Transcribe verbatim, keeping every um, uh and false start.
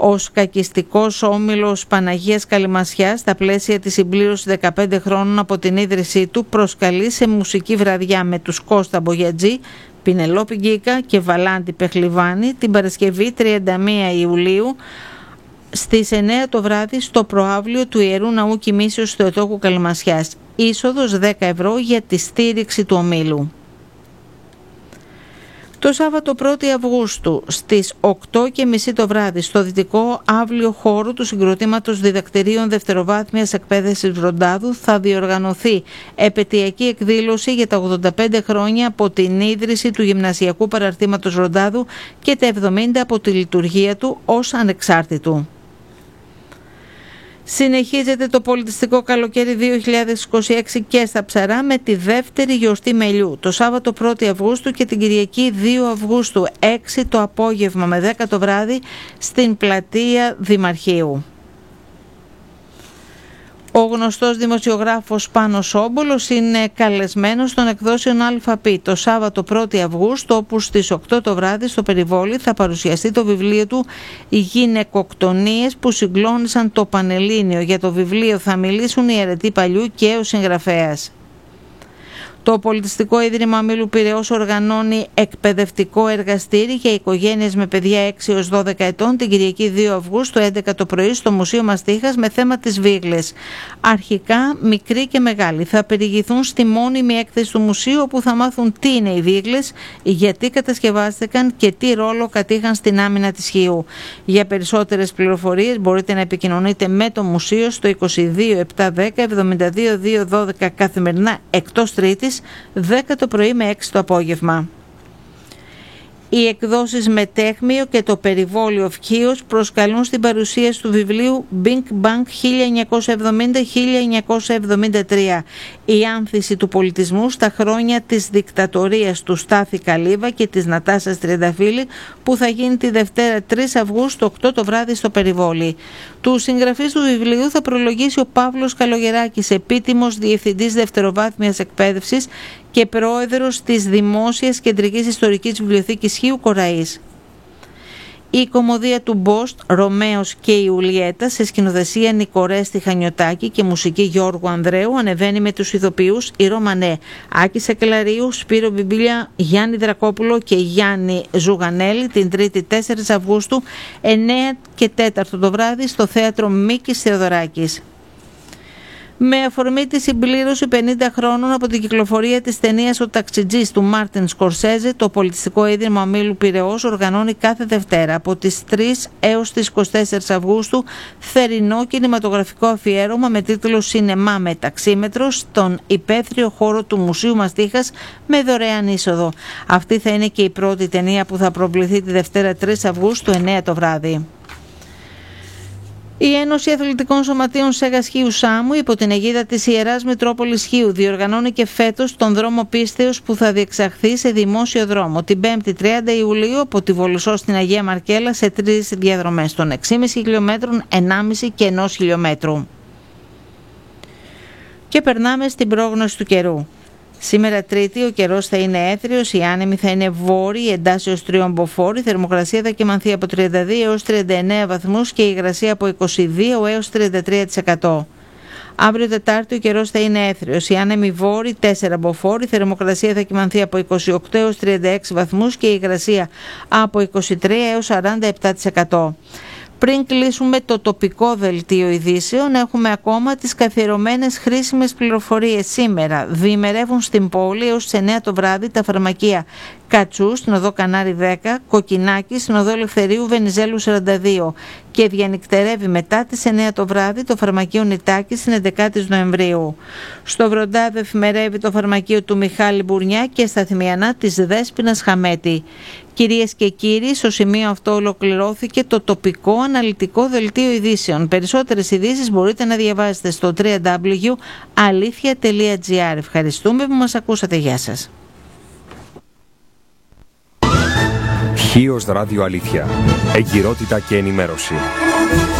Ο σκακιστικός όμιλος Παναγίας Καλυμασιάς, στα πλαίσια της συμπλήρωσης δεκαπέντε χρόνων από την ίδρυσή του, προσκαλεί σε μουσική βραδιά με τους Κώστα Μπογιατζή, Πινελόπη Γκίκα και Βαλάντη Πεχλιβάνη την Παρασκευή τριάντα μία Ιουλίου στις εννέα το βράδυ στο προαύλιο του Ιερού Ναού Κοιμήσεως Θεοτόκου Καλυμασιάς. Είσοδος δέκα ευρώ για τη στήριξη του ομίλου. Το Σάββατο πρώτη Αυγούστου στις οκτώ και μισή το βράδυ στο δυτικό αύλιο χώρο του Συγκροτήματος Διδακτηρίων Δευτεροβάθμιας Εκπαίδευσης Βροντάδου θα διοργανωθεί επετειακή εκδήλωση για τα ογδόντα πέντε χρόνια από την ίδρυση του Γυμνασιακού Παραρτήματος Βροντάδου και τα εβδομήντα από τη λειτουργία του ως ανεξάρτητου. Συνεχίζεται το πολιτιστικό καλοκαίρι δύο χιλιάδες είκοσι έξι και στα Ψαρά με τη δεύτερη γιορτή μελιού το Σάββατο πρώτη Αυγούστου και την Κυριακή δύο Αυγούστου έξι το απόγευμα με δέκα το βράδυ στην πλατεία Δημαρχείου. Ο γνωστός δημοσιογράφος Πάνος Όμπολος είναι καλεσμένος των εκδόσεων ΑΠ το Σάββατο πρώτη Αυγούστου, όπου στις οκτώ το βράδυ στο Περιβόλι θα παρουσιαστεί το βιβλίο του «Οι γυναικοκτονίες που συγκλώνησαν το Πανελλήνιο». Για το βιβλίο θα μιλήσουν οι αιρετοί παλιού και ο συγγραφέας. Το Πολιτιστικό Ίδρυμα Ομίλου Πειραιώς οργανώνει εκπαιδευτικό εργαστήρι για οικογένειες με παιδιά έξι έως δώδεκα ετών την Κυριακή δύο Αυγούστου έντεκα το πρωί στο Μουσείο Μαστίχας με θέμα τις βίγλες. Αρχικά μικροί και μεγάλοι θα περιηγηθούν στη μόνιμη έκθεση του μουσείου, όπου θα μάθουν τι είναι οι βίγλες, γιατί κατασκευάστηκαν και τι ρόλο κατήχαν στην άμυνα της Χιού. Για περισσότερες πληροφορίες μπορείτε να επικοινωνείτε με το μουσείο στο είκοσι δύο επτακόσια δέκα εβδομήντα δύο διακόσια δώδεκα καθημερινά εκτός Τρίτης, δέκα το πρωί με έξι το απόγευμα. Οι εκδόσεις Μετέχμιο και το Περιβόλιο Φκίος προσκαλούν στην παρουσίαση του βιβλίου Big Bang χίλια εννιακόσια εβδομήντα με χίλια εννιακόσια εβδομήντα τρία, η άνθηση του πολιτισμού στα χρόνια της δικτατορίας του Στάθη Καλίβα και της Νατάσας Τριανταφύλλη, που θα γίνει τη Δευτέρα τρεις Αυγούστου οκτώ το βράδυ στο Περιβόλι. Του συγγραφείς του βιβλίου θα προλογίσει ο Παύλος Καλογεράκης, επίτιμος διευθυντής δευτεροβάθμιας εκπαίδευσης και πρόεδρος της Δημόσιας Κεντρικής Ιστορικής Βιβλιοθήκης Χίου Κοραής. Η κωμωδία του Μπόστ, Ρωμαίος και η Ιουλιέτα, σε σκηνοθεσία Νικορέστη Χανιωτάκη και μουσική Γιώργου Ανδρέου, ανεβαίνει με τους ηθοποιούς η Ρωμανέ, Άκη Σακελαρίου, Σπύρο Μπιμπίλια, Γιάννη Δρακόπουλο και Γιάννη Ζουγανέλη την Τρίτη τέσσερα Αυγούστου εννέα και τέσσερα το βράδυ στο Θέατρο Μίκης Θεοδωράκης. Με αφορμή τη συμπλήρωση πενήντα χρόνων από την κυκλοφορία της ταινίας «Ο Ταξιτζής» του Μάρτιν Σκορσέζε, το Πολιτιστικό Ίδρυμα Ομίλου Πειραιώς οργανώνει κάθε Δευτέρα από τις τρεις έως τις είκοσι τέσσερα Αυγούστου θερινό κινηματογραφικό αφιέρωμα με τίτλο «Σινεμά με ταξίμετρο» στον υπαίθριο χώρο του Μουσείου Μαστίχας με δωρεάν είσοδο. Αυτή θα είναι και η πρώτη ταινία που θα προβληθεί τη Δευτέρα τρεις Αυγούστου εννέα το βράδυ. Η Ένωση Αθλητικών Σωματείων Σέγας Χίου Σάμου, υπό την αιγίδα της Ιεράς Μητρόπολης Χίου, διοργανώνει και φέτος τον δρόμο πίστεως που θα διεξαχθεί σε δημόσιο δρόμο την πέμπτη τριάντα Ιουλίου από τη Βολουσό στην Αγία Μαρκέλα σε τρεις διαδρομές των έξι κόμμα πέντε χιλιόμετρων, ενάμιση και ενός χιλιόμετρου. Και περνάμε στην πρόγνωση του καιρού. Σήμερα Τρίτη ο καιρός θα είναι έθριος, η άνεμη θα είναι βόρειη, εντάσσεως τριομποφόρη, η θερμοκρασία θα κυμανθεί από τριάντα δύο έως τριάντα εννέα βαθμούς και η υγρασία από είκοσι δύο έως τριάντα τρία τοις εκατό. Αύριο Τετάρτη ο καιρός θα είναι έθριος, η άνεμη βόρειη τέσσερα μποφόρ, η θερμοκρασία θα κυμανθεί από είκοσι οκτώ έως τριάντα έξι βαθμούς και η υγρασία από είκοσι τρία έως σαράντα επτά τοις εκατό. Πριν κλείσουμε το τοπικό δελτίο ειδήσεων, έχουμε ακόμα τις καθιερωμένες χρήσιμες πληροφορίες. Σήμερα διημερεύουν στην πόλη έως τις εννέα το βράδυ τα φαρμακεία Κατσού στην οδό Κανάρι δέκα, Κοκκινάκη στην οδό Ελευθερίου Βενιζέλου σαράντα δύο και διανυκτερεύει μετά τις εννέα το βράδυ το φαρμακείο Νητάκη στην εβδομήντα Νοεμβρίου. Στο Βροντάδο εφημερεύει το φαρμακείο του Μιχάλη Μπουρνιά και στα Θημιανά της Δέσποινας Χαμέτη. Κυρίες και κύριοι, στο σημείο αυτό ολοκληρώθηκε το τοπικό αναλυτικό δελτίο ειδήσεων. Περισσότερες ειδήσεις μπορείτε να διαβάσετε στο double-u double-u double-u τελεία αλήθεια τελεία τζι άρ. Ευχαριστούμε που μας ακούσατε. Γεια σας. Χίος Ράδιο Αλήθεια. Εγκυρότητα και ενημέρωση.